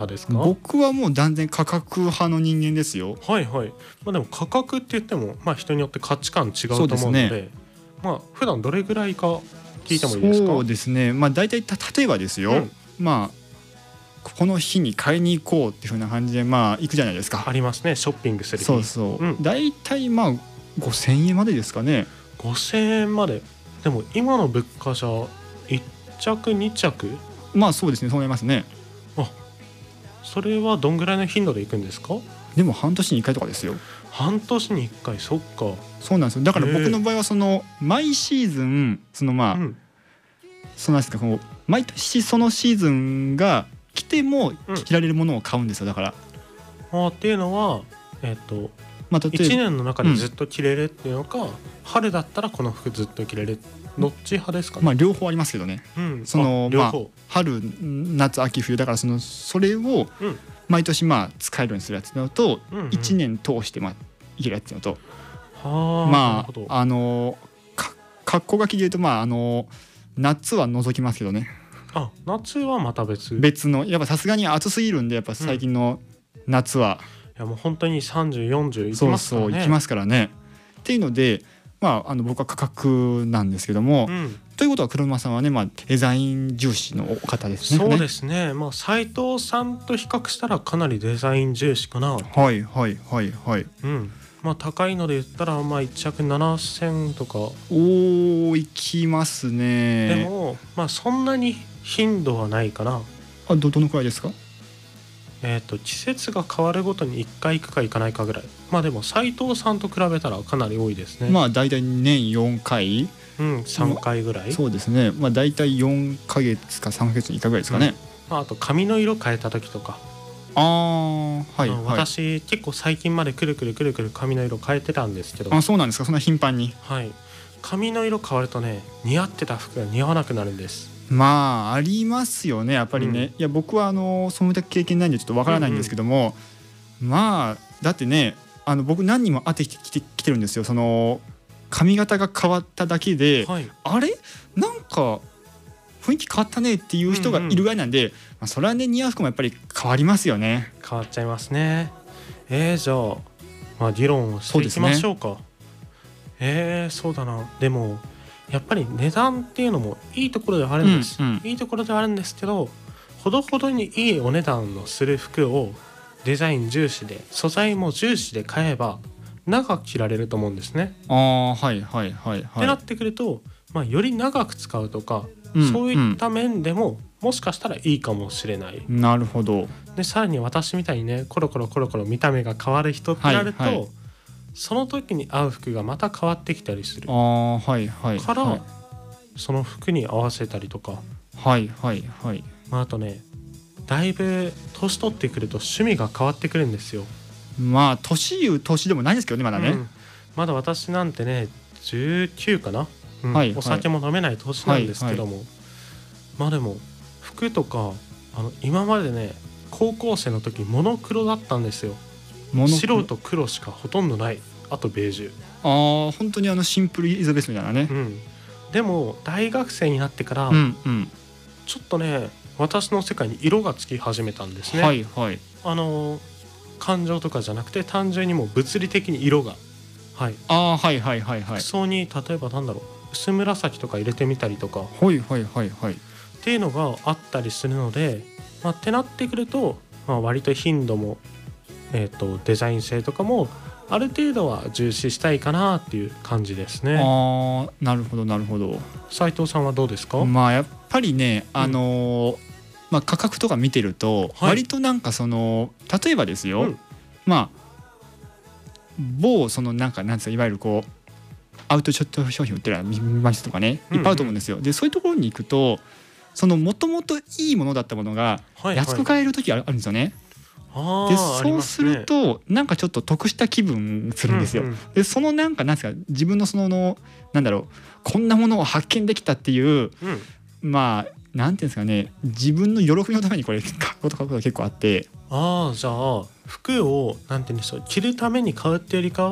派ですか？ 僕はもう断然価格派の人間ですよ。 はいはい。でも価格って言っても、人によって価値観違うと思うので、普段どれぐらいか聞いてもいいですか？ そうですね、大体例えばですよ、この日に買いに行こうっていう風な感じで行くじゃないですか。 ありますね、ショッピングする日。 そうそう、大体5000円までですかね。 5000円まで。でも今の物価じゃ1着2着、 そうですね、そう思いますね。 それはどんぐらいの頻度で行くんですか？ でも半年に1回とかですよ。 半年に1回、そっか。 そうなんですよ。だから僕の場合はその毎シーズンそのそのなんですか、毎年そのシーズンが来ても着られるものを買うんですよ。だからっていうのは例えば1年の中でずっと着れるっていうのか、春だったらこの服ずっと着れる、どっち派ですかね？ 両方ありますけどね。その春夏秋冬だからそれを毎年使えるようにするやつのと、1年通していけるやつのと、格好書きで言うと夏は除きますけどね。 夏はまた別の、やっぱさすがに暑すぎるんで、やっぱ最近の夏は、 いやもう本当に30、40いきますからね。 そういきますからね。っていうので僕は価格なんですけども、ということは黒沼さんはね、デザイン重視の方ですね。 そうですね。斉藤さんと比較したらかなりデザイン重視かな。 はいはいはいはい。 高いので言ったら1着7000とか。 いきますね。 でもそんなに頻度はないかな。 どのくらいですか？ 季節が変わるごとに1回行くか行かないかぐらい。でも斉藤さんと比べたらかなり多いですね。 だいたい年4回、 3回ぐらい。 そうですね。だいたい4ヶ月か3ヶ月に1回ぐらいですかね。 あと髪の色変えた時とか。私結構最近までくるくる髪の色変えてたんですけど。 そうなんですか？そんな頻繁に。 髪の色変わるとね、似合ってた服が似合わなくなるんです。 ありますよね、やっぱりね。いや僕はそういった経験ないんでちょっとわからないんですけども、だってね、僕何人も会ってきてるんですよ。その髪型が変わっただけで、あれなんか雰囲気変わったねっていう人がいるぐらいなんで、それはね、似合う服もやっぱり変わりますよね。 変わっちゃいますね。じゃあ議論をしていきましょうか。そうだな。でもやっぱり値段っていうのもいいところではあるんです、いいところではあるんですけど、ほどほどにいいお値段のする服をデザイン重視で、素材も重視で買えば長く着られると思うんですね。ってなってくると、より長く使うとか、そういった面でももしかしたらいいかもしれない。 なるほど。 でさらに私みたいにね、コロコロ見た目が変わる人ってなると、その時に合う服がまた変わってきたりするから、その服に合わせたりとか。あとね、だいぶ年取ってくると趣味が変わってくるんですよ。 年いう年でもないですけどね、まだね。 まだ私なんてね19かな、お酒も飲めない年なんですけども、でも服とか今までね、高校生の時モノクロだったんですよ。白と黒しかほとんどない。あとベージュ。 本当にシンプルイズベストみたいなね。 でも大学生になってから、ちょっとね、私の世界に色がつき始めたんですね。感情とかじゃなくて、単純にもう物理的に色が、服装に例えば薄紫とか入れてみたりとか、っていうのがあったりするので、ってなってくると、割と頻度もデザイン性とかもある程度は重視したいかなっていう感じですね。 なるほどなるほど。 斉藤さんはどうですか？ やっぱりね、価格とか見てると、割と例えばですよ、某なんですか、いわゆるアウトショット商品売ってるマジとかね、いっぱいあると思うんですよ。でそういうところに行くと、もともといいものだったものが安く買える時あるんですよね。でそうするとちょっと得した気分するんですよ。でなんですか、自分のこんなものを発見できたっていう、なんていうんですかね、自分の喜びのためにこれ買うことが結構あって。 じゃあ服をなんていうんでしょう、着るために買うっていうよりかは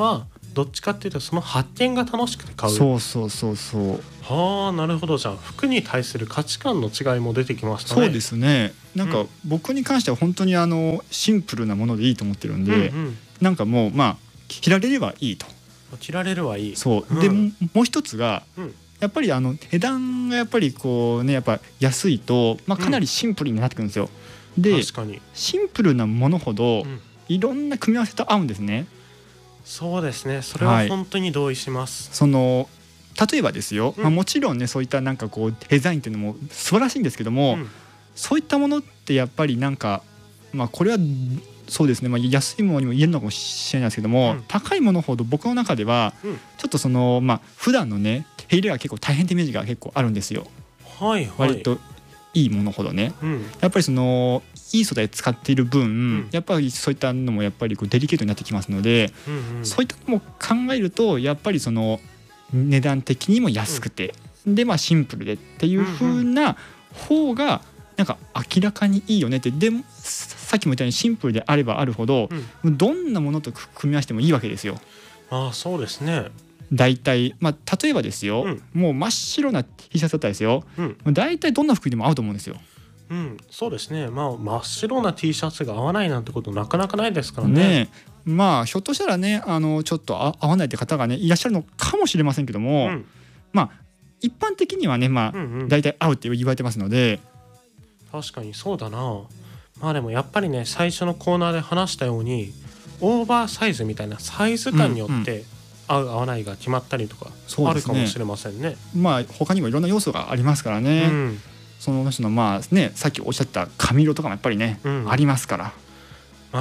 どっちかっていうとその発見が楽しくて買う。 そうそうそうそう。 はあ、なるほど。じゃあ服に対する価値観の違いも出てきましたね。 そうですね。なんか僕に関しては本当にシンプルなものでいいと思ってるんで、なんかもう着られればいいと。 着られればいい。 そう。でもう一つが、やっぱり値段がやっぱりこうね、やっぱ安いとかなりシンプルになってくるんですよ。で、 確かにシンプルなものほどいろんな組み合わせと合うんですね。 そうですね。それは本当に同意します。 例えばですよ、もちろんねそういったなんかこうデザインっていうのも素晴らしいんですけども、そういったものってやっぱりなんかこれはそうですね、安いものにも言えるのかもしれないですけども、高いものほど僕の中ではちょっと普段のね手入れが結構大変ってイメージが結構あるんですよ。割といいものほどね、やっぱりいい素材使っている分、やっぱりそういったのもやっぱりこうデリケートになってきますので、そういったのも考えるとやっぱり値段的にも安くて、でシンプルでっていう風な方がなんか明らかにいいよねって。でもさっきも言ったようにシンプルであればあるほど、どんなものと組み合わせてもいいわけですよ。 そうですね。 だいたい例えばですよ、もう真っ白な T シャツだったらですよ、だいたいどんな服にも合うと思うんですよ。 そうですね。真っ白な T シャツが合わないなんてことなかなかないですからね。 ひょっとしたらねちょっと合わないって方がねいらっしゃるのかもしれませんけども、一般的にはねだいたい合うって言われてますので。 確かにそうだな。でもやっぱりね、最初のコーナーで話したようにオーバーサイズみたいなサイズ感によって合う合わないが決まったりとかあるかもしれませんね。 他にもいろんな要素がありますからね、その人のさっきおっしゃった髪色とかもやっぱりね、ありますから。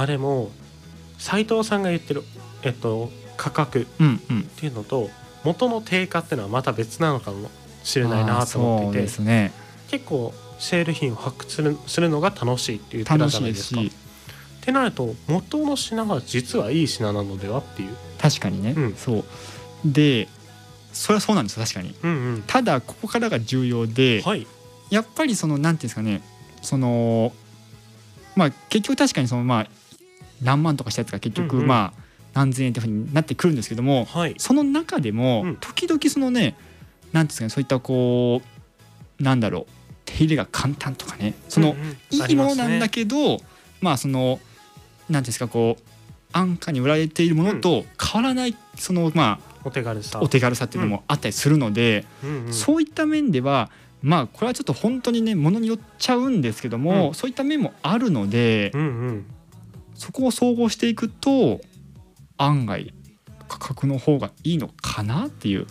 でも斉藤さんが言ってる価格っていうのと元の定価っていうのはまた別なのかもしれないなと思っていて、 そうですね、 結構セール品を発掘するのが楽しいって言ってたじゃないですか。ってなると元の品が実はいい品なのではっていう。 確かにね、そうでそれはそうなんですよ、確かに、ただここからが重要で、やっぱりなんていうんですかね、結局確かに何万とかしたやつが結局何千円っていうふうになってくるんですけども、その中でも時々なんていうんですかね、そういったこうなんだろう、手入れが簡単とかね、いいものなんだけど、なんていうんですか、こう安価に売られているものと変わらないお手軽さっていうのもあったりするので、そういった面ではこれはちょっと本当にねものによっちゃうんですけども、そういった面もあるので、そこを総合していくと案外価格の方がいいのかなっていう。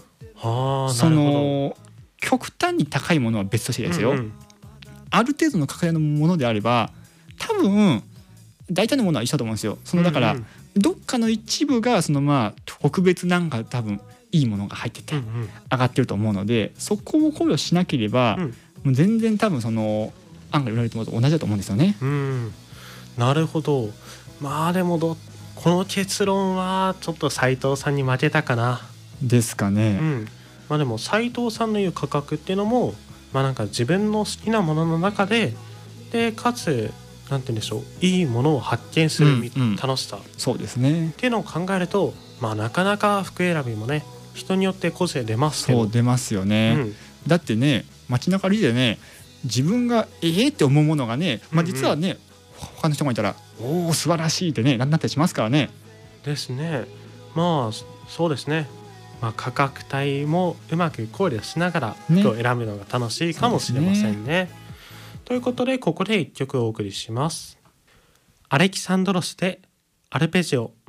極端に高いものは別としてですよ、ある程度の価格のものであれば多分大体のものは一緒だと思うんですよ。だからどっかの一部が特別なんか多分いいものが入ってて上がってると思うので、そこを考慮しなければもう全然多分案外売られてるものと同じだと思うんですよね。 なるほど。でもこの結論はちょっと斉藤さんに負けたかな。 ですかね。 でも斉藤さんの言う価格っていうのもなんか自分の好きなものの中でかつなんて言うんでしょう、いいものを発見する楽しさ、 そうですねっていうのを考えるとなかなか服選びもね人によって個性出ますけど。 そう出ますよね、だってね街中歩いてね自分がって思うものがね、実はね他の人がいたらおお素晴らしいってねなったりしますからね。 ですね。そうですね。価格帯もうまく考慮しながら服を選ぶのが楽しいかもしれませんね。ということでここで1曲お送りします。アレキサンドロスでアルペジオ。